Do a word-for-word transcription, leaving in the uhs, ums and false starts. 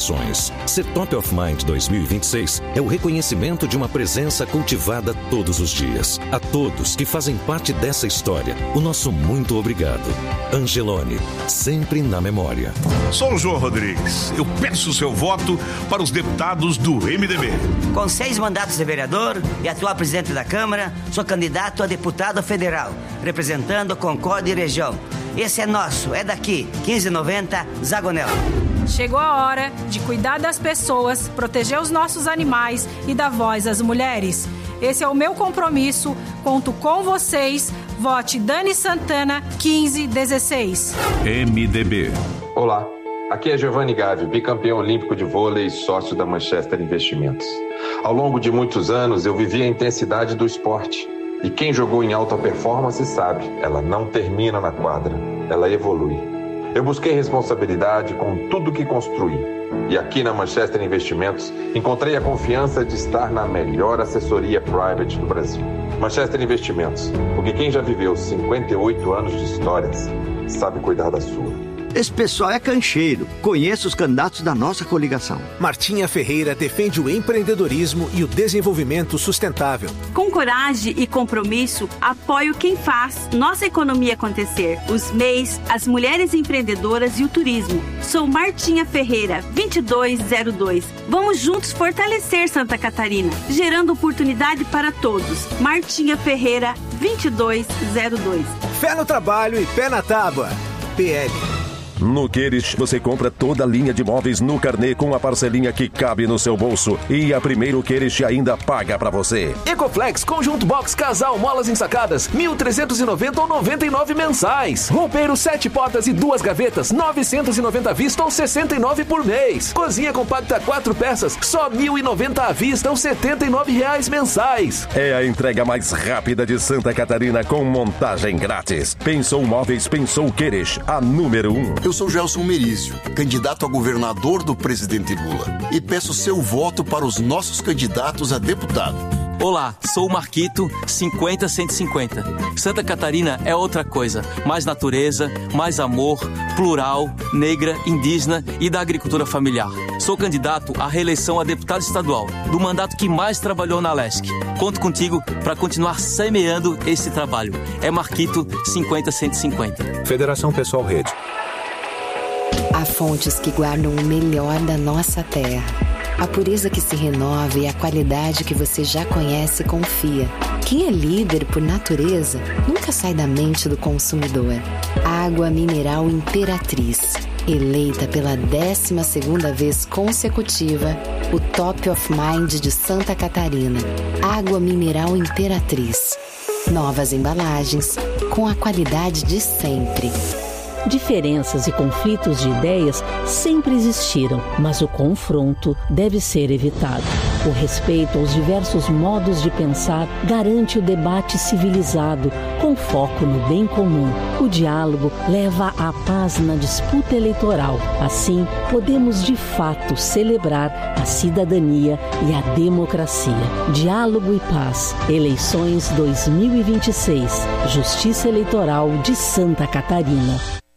gerações. Ser Top of Mind dois mil e vinte e seis é o reconhecimento de uma presença cultivada todos os dias. A todos que fazem parte dessa história, o nosso muito obrigado. Angeloni, sempre na memória. Sou o João Rodrigues. Eu peço o seu voto para os deputados do M D B. Com seis mandatos de vereador e atual presidente da Câmara, sou candidato a deputado federal, representando Concórdia e região. Esse é nosso, é daqui, quinze noventa, Zagonel. Chegou a hora de cuidar das pessoas, proteger os nossos animais e dar voz às mulheres. Esse é o meu compromisso, conto com vocês. Vote Dani Santana, quinze dezesseis. M D B. Olá, aqui é Giovanni Gavi, bicampeão olímpico de vôlei e sócio da Manchester Investimentos. Ao longo de muitos anos, eu vivi a intensidade do esporte. E quem jogou em alta performance sabe, ela não termina na quadra, ela evolui. Eu busquei responsabilidade com tudo que construí. E aqui na Manchester Investimentos, encontrei a confiança de estar na melhor assessoria private do Brasil. Manchester Investimentos, porque quem já viveu cinquenta e oito anos de histórias, sabe cuidar da sua. Esse pessoal é cancheiro. Conheço os candidatos da nossa coligação. Martinha Ferreira defende o empreendedorismo e o desenvolvimento sustentável. Com coragem e compromisso, apoio quem faz nossa economia acontecer. Os M E Is, as mulheres empreendedoras e o turismo. Sou Martinha Ferreira, vinte e dois zero dois. Vamos juntos fortalecer Santa Catarina, gerando oportunidade para todos. Martinha Ferreira, vinte e dois zero dois. Fé no trabalho e pé na tábua. P L. No Queires, você compra toda a linha de móveis no carnê com a parcelinha que cabe no seu bolso. E a Primeiro Queires ainda paga pra você. Ecoflex, Conjunto Box Casal, molas ensacadas, mil trezentos e noventa ou noventa e nove mensais. Roupeiro, sete portas e duas gavetas, novecentos e noventa à vista ou sessenta e nove por mês. Cozinha compacta, quatro peças, só mil e noventa à vista ou setenta e nove reais mensais. É a entrega mais rápida de Santa Catarina com montagem grátis. Pensou Móveis, pensou Queires, a número um. Eu sou Gelson Merizio, candidato a governador do presidente Lula, e peço seu voto para os nossos candidatos a deputado. Olá, sou o Marquito, cinquenta cento e cinquenta. Santa Catarina é outra coisa, mais natureza, mais amor, plural, negra, indígena e da agricultura familiar. Sou candidato à reeleição a deputado estadual, do mandato que mais trabalhou na Lesc. Conto contigo para continuar semeando esse trabalho. É Marquito, cinquenta cento e cinquenta. Federação Pessoal Rede. Há fontes que guardam o melhor da nossa terra. A pureza que se renova e a qualidade que você já conhece e confia. Quem é líder por natureza nunca sai da mente do consumidor. Água mineral Imperatriz. Eleita pela décima segunda vez consecutiva, o Top of Mind de Santa Catarina. Água mineral Imperatriz. Novas embalagens com a qualidade de sempre. Diferenças e conflitos de ideias sempre existiram, mas o confronto deve ser evitado. O respeito aos diversos modos de pensar garante o debate civilizado, com foco no bem comum. O diálogo leva à paz na disputa eleitoral. Assim, podemos de fato celebrar a cidadania e a democracia. Diálogo e paz. Eleições dois mil e vinte e seis. Justiça Eleitoral de Santa Catarina.